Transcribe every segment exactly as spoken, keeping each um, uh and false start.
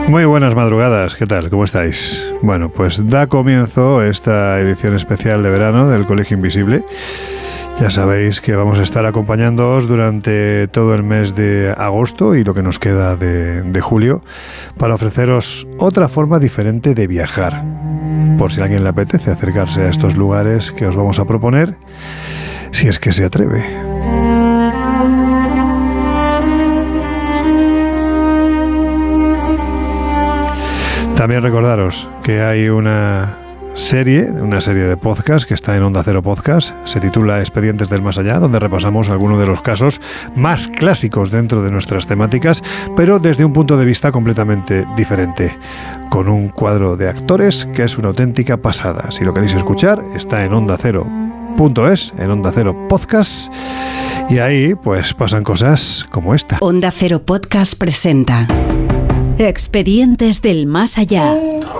Muy buenas madrugadas, ¿qué tal? ¿Cómo estáis? Bueno, pues da comienzo esta edición especial de verano del Colegio Invisible. Ya sabéis que vamos a estar acompañándoos durante todo el mes de agosto y lo que nos queda de, de julio para ofreceros otra forma diferente de viajar. Por si a alguien le apetece acercarse a estos lugares que os vamos a proponer, si es que se atreve. También recordaros que hay una serie, una serie de podcast que está en Onda Cero Podcast, se titula Expedientes del Más Allá, donde repasamos algunos de los casos más clásicos dentro de nuestras temáticas, pero desde un punto de vista completamente diferente, con un cuadro de actores que es una auténtica pasada. Si lo queréis escuchar, está en onda cero punto es, en Onda Cero Podcast, y ahí pues pasan cosas como esta. Onda Cero Podcast presenta Expedientes del Más Allá.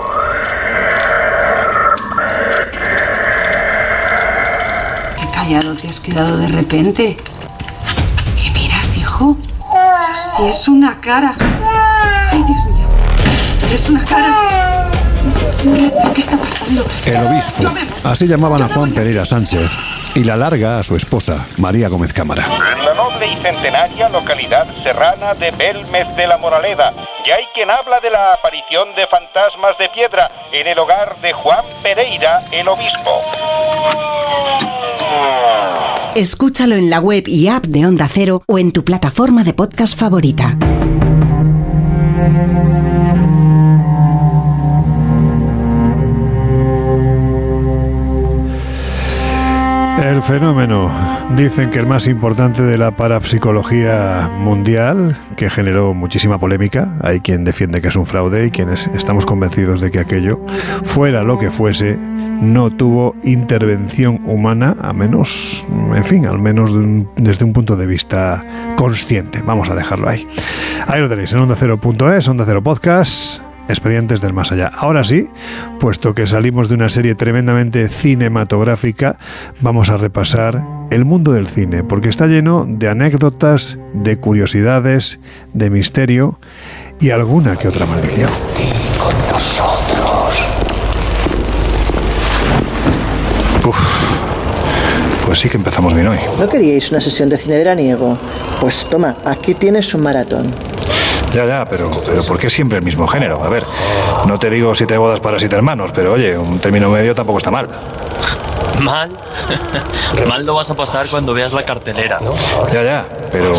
Qué callado te has quedado de repente. ¿Qué miras, hijo? Si es una cara. Ay, Dios mío. Es una cara. ¿Qué está pasando? El obispo. Así llamaban a Juan Pereira Sánchez y la larga a su esposa, María Gómez Cámara. En la noble y centenaria localidad serrana de Belmez de la Moraleda, ya hay quien habla de la aparición de fantasmas de piedra en el hogar de Juan Pereira, el obispo. Escúchalo en la web y app de Onda Cero o en tu plataforma de podcast favorita. El fenómeno, dicen que el más importante de la parapsicología mundial, que generó muchísima polémica. Hay quien defiende que es un fraude y quienes estamos convencidos de que aquello, fuera lo que fuese, no tuvo intervención humana, a menos, en fin, al menos de un, desde un punto de vista consciente. Vamos a dejarlo ahí. Ahí lo tenéis, en onda cero punto es, Onda Cero Podcast, Expedientes del Más Allá. Ahora sí, puesto que salimos de una serie tremendamente cinematográfica, vamos a repasar el mundo del cine, porque está lleno de anécdotas, de curiosidades, de misterio y alguna que otra maldición. Con nosotros. Uf, pues sí que empezamos bien hoy. ¿No queríais una sesión de cine veraniego? Pues toma, aquí tienes un maratón. Ya, ya, pero, pero ¿por qué siempre el mismo género? A ver, no te digo siete bodas para siete hermanos, pero oye, un término medio tampoco está mal. ¿Mal? Mal lo vas a pasar cuando veas la cartelera, ¿no? Ya, ya, pero...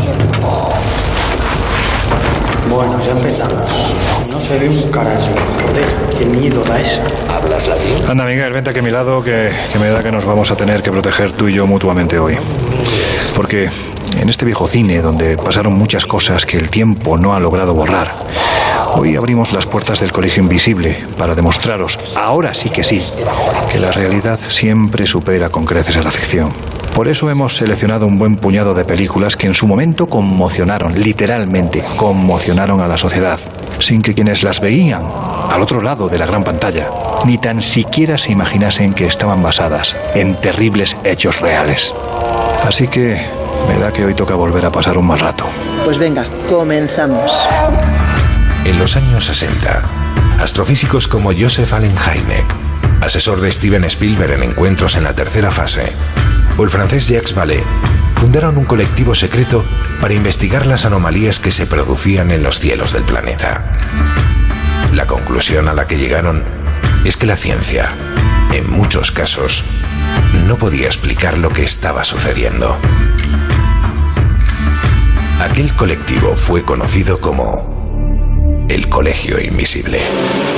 Bueno, ya empezamos. No se ve un carajo. Joder, qué miedo da eso. ¿Hablas latín? Anda, Miguel, vente aquí a mi lado, que, que me da que nos vamos a tener que proteger tú y yo mutuamente hoy. Porque en este viejo cine, donde pasaron muchas cosas que el tiempo no ha logrado borrar, hoy abrimos las puertas del Colegio Invisible para demostraros, ahora sí que sí, que la realidad siempre supera con creces a la ficción. Por eso hemos seleccionado un buen puñado de películas que en su momento conmocionaron, literalmente conmocionaron a la sociedad, sin que quienes las veían, al otro lado de la gran pantalla, ni tan siquiera se imaginasen que estaban basadas en terribles hechos reales. Así que me da que hoy toca volver a pasar un mal rato. Pues venga, comenzamos. En los años sesenta, astrofísicos como Joseph Allen Hynek, asesor de Steven Spielberg en Encuentros en la tercera fase, o el francés Jacques Vallée, fundaron un colectivo secreto para investigar las anomalías que se producían en los cielos del planeta. La conclusión a la que llegaron es que la ciencia, en muchos casos, no podía explicar lo que estaba sucediendo. Aquel colectivo fue conocido como el Colegio Invisible.